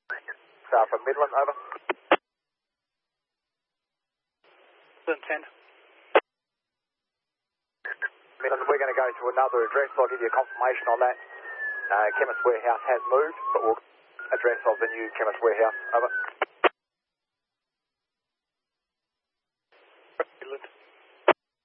South of Midland, over. Midland 10. Midland, we're going to go to another address. I'll give you a confirmation on that. Chemist Warehouse has moved, but we'll address of the new Chemist Warehouse, over.